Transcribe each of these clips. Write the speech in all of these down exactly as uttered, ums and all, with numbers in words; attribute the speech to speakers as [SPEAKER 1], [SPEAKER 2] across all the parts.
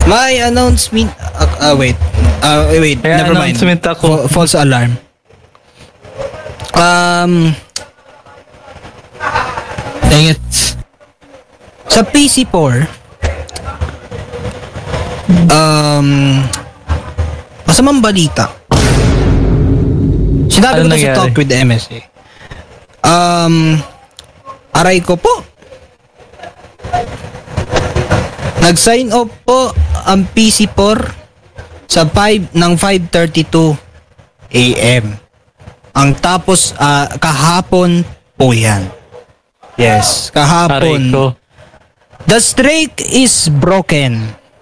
[SPEAKER 1] May announcement. Uh, uh, wait. Uh, wait.
[SPEAKER 2] Kaya
[SPEAKER 1] never mind.
[SPEAKER 2] announcement ako.
[SPEAKER 1] Fa- false alarm. Um.
[SPEAKER 3] Dang it.
[SPEAKER 1] Sa P C four, um, masamang balita. Sinabi
[SPEAKER 2] Ano
[SPEAKER 1] ko to sa
[SPEAKER 2] nangyari?
[SPEAKER 1] Talk with the M S A. Um, aray ko po. Nag-sign off po ang P C four sa five ng five thirty-two A M. Ang tapos ah, kahapon po yan. Yes,
[SPEAKER 2] Aray
[SPEAKER 1] kahapon.
[SPEAKER 2] ko.
[SPEAKER 1] The streak is broken.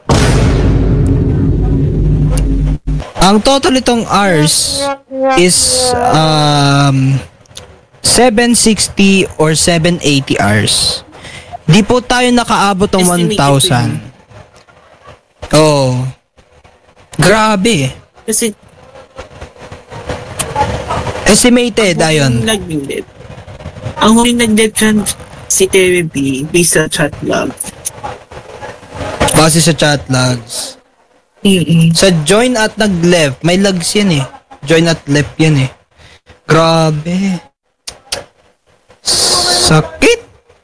[SPEAKER 1] Ang total itong hours is um seven sixty or seven eighty hours. Di po tayo nakaabot ng one thousand. Oh. Grabe.
[SPEAKER 4] Kasi
[SPEAKER 1] Estimated ayon.
[SPEAKER 4] nag-dead. Ang huling nag-dead dyan, si Therapy, based sa chat log.
[SPEAKER 1] Base sa chat logs.
[SPEAKER 4] Mm-mm.
[SPEAKER 1] Sa join at nag-left, may logs yan eh. Join at left yan eh. Grabe. Sakit.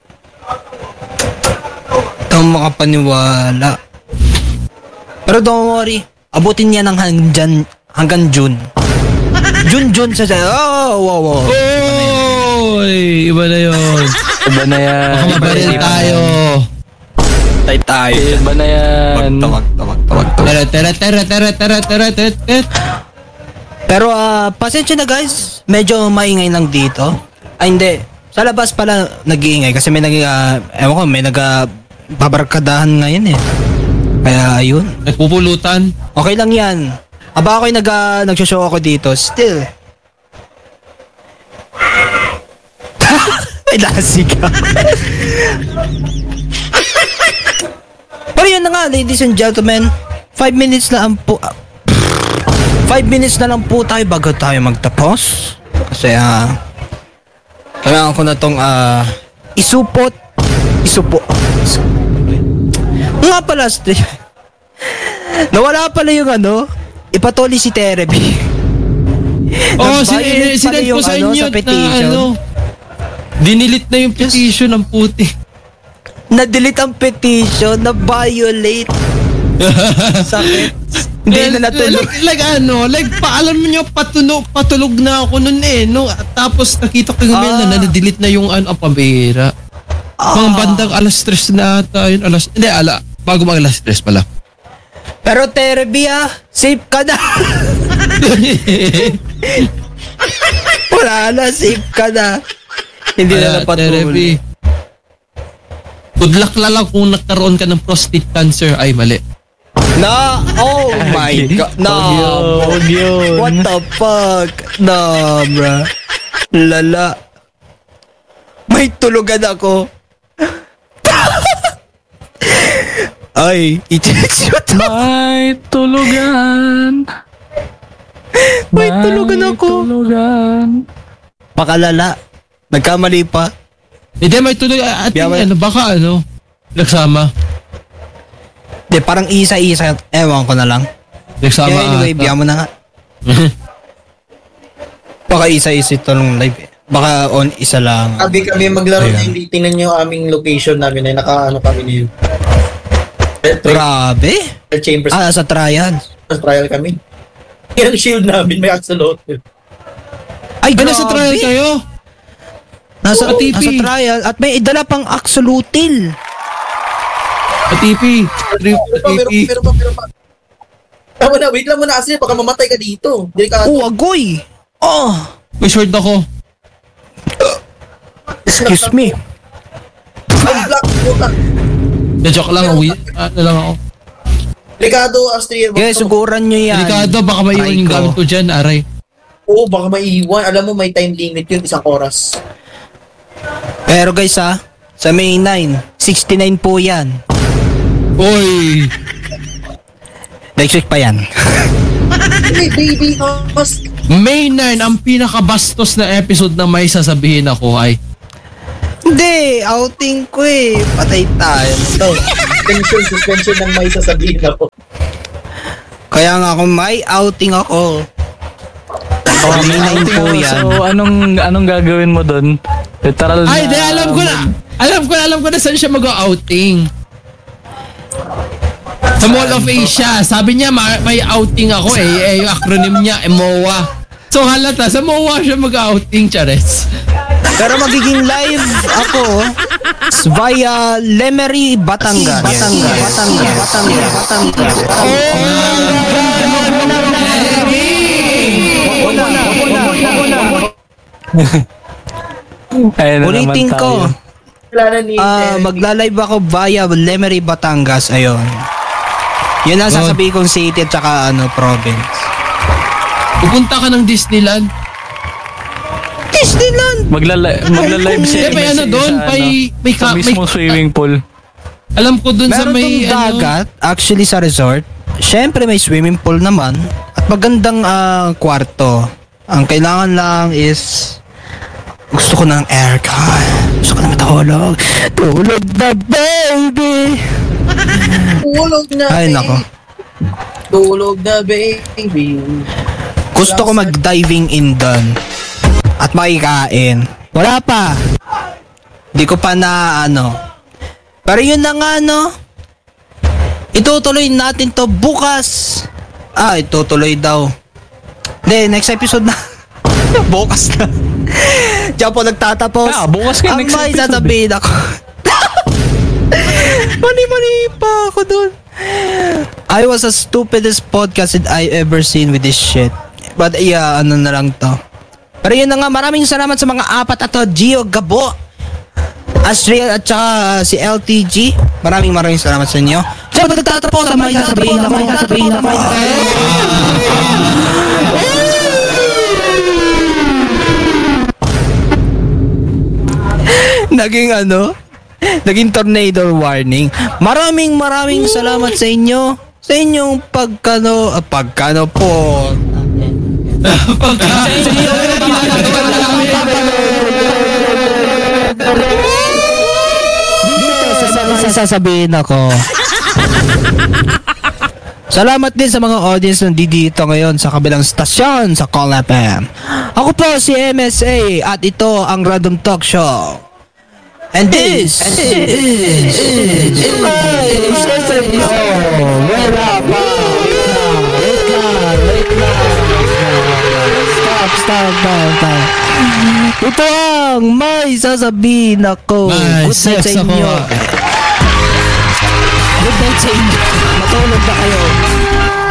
[SPEAKER 1] Ito makapaniwala. Pero don't worry, abutin niya ng hanggang, hanggang June. June, June sa siya. Oh, wow, wow.
[SPEAKER 3] Oy! Iba na yun.
[SPEAKER 2] Iba na yan.
[SPEAKER 3] Baka mabaril tayo.
[SPEAKER 1] Tay tayo.
[SPEAKER 2] Iba na yan.
[SPEAKER 1] Tawag, tawag, tawag, tawag.
[SPEAKER 3] Tara, tara, tara, tara, tara, tara, tara, tara.
[SPEAKER 1] Pero ah, pasensya na guys, medyo maingay lang dito. Ay hindi, sa labas pala nag-iingay kasi may nag, uh, ewan ko, may nag uh, babarkadahan ngayon eh. Kaya ayun,
[SPEAKER 3] Nagpupulutan.
[SPEAKER 1] okay lang yan. Aba ako'y nag, uh, nagsoshow ako dito, still. May lasi ka. Pero yun na nga, ladies and gentlemen, five minutes na ang po, uh, five minutes na lang po tayo bago tayo magtapos. Kasi ah, uh, kailangan ko na tong ah, uh, isupot, isupo. Nga pala, st- nawala pala yung ano, ipatuli si Therapy.
[SPEAKER 3] Oo, oh,
[SPEAKER 1] Nag-violate
[SPEAKER 3] sin-
[SPEAKER 1] pala
[SPEAKER 3] sinend ko
[SPEAKER 1] yung
[SPEAKER 3] sa
[SPEAKER 1] ano,
[SPEAKER 3] inyo
[SPEAKER 1] sa petition.
[SPEAKER 3] na ano. Dinilit na yung petition ng puti.
[SPEAKER 1] Na-delete ang petition, na-violate. Sakit. Hindi na natulog.
[SPEAKER 3] Like, like ano, like paalam mo nyo, patulog, patulog na ako nun eh. No? At tapos nakita ko yung mail
[SPEAKER 1] Ah.
[SPEAKER 3] na na-delete na yung ano, ang pambihira. Mga bandang alas tres na ata yun. Alas, hindi, ala, bago mag alas tres pala.
[SPEAKER 1] Pero Therapy ah, safe ka na. Wala na, safe ka na. Hindi na
[SPEAKER 3] Kaya,
[SPEAKER 1] napatuloy.
[SPEAKER 3] therapy. Good luck lang kung nagkaroon ka ng prostate cancer. Ay, mali.
[SPEAKER 1] Na, oh my god. No.
[SPEAKER 2] Huwag yun.
[SPEAKER 1] What the fuck? No, bruh. Lala. May tulugan ako. Ay, i-check to.
[SPEAKER 2] May tulugan.
[SPEAKER 1] May tulugan ako.
[SPEAKER 2] Tulugan.
[SPEAKER 1] Pakalala. Nagkamali pa.
[SPEAKER 3] Hindi, may tuloy. At
[SPEAKER 1] Biyaman.
[SPEAKER 3] ano, baka ano, nagsama.
[SPEAKER 1] Di, parang isa-isa. Ewan ko na lang.
[SPEAKER 3] Nagsama
[SPEAKER 1] Kaya anyway,
[SPEAKER 3] ata.
[SPEAKER 1] biya mo na nga. Baka isa-isa ito ng live eh. Baka on isa lang.
[SPEAKER 5] Sabi kami maglaro
[SPEAKER 1] Ayan.
[SPEAKER 5] na hindi tingnan nyo yung aming location namin ay naka-ano kami na yun.
[SPEAKER 1] Grabe.
[SPEAKER 5] Chambers
[SPEAKER 1] Ah, sa trial.
[SPEAKER 5] trial kami. Yung shield namin may axolotl.
[SPEAKER 1] Ay,
[SPEAKER 3] Ay,
[SPEAKER 1] grabe.
[SPEAKER 3] nasa trial kayo?
[SPEAKER 1] Nasa,
[SPEAKER 3] Oo, T P.
[SPEAKER 1] nasa trial. At may idala pang axolotl.
[SPEAKER 3] At T P.
[SPEAKER 5] Pero pa, pero pa, pero pa, pero pa. Tama na, wait lang muna kasi baka mamatay ka dito. Delikado.
[SPEAKER 1] Oh, agoy. Oh.
[SPEAKER 3] May sword ako.
[SPEAKER 1] Excuse me.
[SPEAKER 5] Ang black, puta.
[SPEAKER 3] Na-joke lang. Uwi. Ano lang ako.
[SPEAKER 5] Delikado, Astrid.
[SPEAKER 1] Guys, suguran nyo yan.
[SPEAKER 3] Delikado, baka maiwan
[SPEAKER 1] Aray
[SPEAKER 3] yung
[SPEAKER 1] ko.
[SPEAKER 3] gamit ko dyan. Aray.
[SPEAKER 5] Oo, baka maiiwan. Alam mo, may time limit yun, isang oras.
[SPEAKER 1] Pero guys ha, sa May nine, sixty-nine po yan.
[SPEAKER 3] Uy!
[SPEAKER 1] Next week pa yan.
[SPEAKER 5] Hey, baby, host.
[SPEAKER 3] May nine, ang pinakabastos na episode na may sasabihin ako ay
[SPEAKER 1] Hindi, outing ko eh. Patay tayo.
[SPEAKER 5] Ito, suspension, suspension ng may sasabihin ako.
[SPEAKER 1] Kaya nga kung may outing ako. Oh, may nine po yan.
[SPEAKER 2] So, anong anong gagawin mo doon? Literal na...
[SPEAKER 3] Ay, di, alam ko na. Alam ko na, alam ko na saan siya mag-outing. Sa Mall of Asia. Sabi niya, ma- may outing ako eh. Eh, yung acronym niya, M O A. So, halata, sa M O A siya mag-outing, Chares.
[SPEAKER 1] Pero magiging live ako via Lemery, Batangas. Batangas. Batangas. Batangas. Batangas.
[SPEAKER 2] Ayun na
[SPEAKER 1] Ulitin
[SPEAKER 2] naman
[SPEAKER 1] ko.
[SPEAKER 2] tayo.
[SPEAKER 5] Wala na ni
[SPEAKER 1] Ah, magla-live ako via Lemery, Batangas. Ayun. Yun ang sasabihin kong city at saka ano, province.
[SPEAKER 3] Pupunta ka ng Disneyland.
[SPEAKER 1] Disneyland!
[SPEAKER 2] Magla- magla-live siya.
[SPEAKER 3] Eh, may ano doon, may- may
[SPEAKER 2] sa
[SPEAKER 3] ka- may-
[SPEAKER 2] mismong swimming pool.
[SPEAKER 3] Alam ko doon sa
[SPEAKER 1] Meron
[SPEAKER 3] may
[SPEAKER 1] dong
[SPEAKER 3] ano.
[SPEAKER 1] dagat, actually sa resort. Siyempre may swimming pool naman. At magandang ah, kwarto. Ang kailangan lang is... Gusto ko ng aircon. Gusto ko na matulog. Tulog na, baby!
[SPEAKER 5] Tulog na,
[SPEAKER 1] Ay,
[SPEAKER 5] baby.
[SPEAKER 1] nako.
[SPEAKER 5] Tulog na, baby.
[SPEAKER 1] Gusto ko mag-diving in doon. At makikain. Wala pa. Di ko pa na ano. Pero yun na nga no. Itutuloy natin to bukas. Ah, itutuloy daw. Hindi, next episode na. Bukas na. Diyan po nagtatapos.
[SPEAKER 2] Ah, bukas ka,
[SPEAKER 1] Ang
[SPEAKER 2] next
[SPEAKER 1] may
[SPEAKER 2] episode.
[SPEAKER 1] sasabihin ako. Mani-mani pa ako dun. I was the stupidest podcast that I ever seen with this shit. But yeah, ano na lang to. Pero yun na nga, maraming salamat sa mga apat ato, Gio, Gabo, Asriel at saka si L T G. Maraming maraming salamat sa inyo. Diyan po nagtatapos sa may sasabihin na may sasabihin na may Naging ano? Naging tornado warning. Maraming maraming salamat sa inyo. Sa inyong pagkano, ah, pagkano po. Dito sa sa sasabihin ako. Salamat din sa mga audience na dito ngayon sa kabilang stasyon sa Call F M. Ako po si M S A at ito ang Random Talk Show. And this is Stop, stop, stop, stop. Ito ang may sasabihin ako.
[SPEAKER 3] May
[SPEAKER 1] Good night
[SPEAKER 3] sex
[SPEAKER 1] sa
[SPEAKER 3] ako.
[SPEAKER 1] inyo. Good night sa inyo. Matulog na kayo.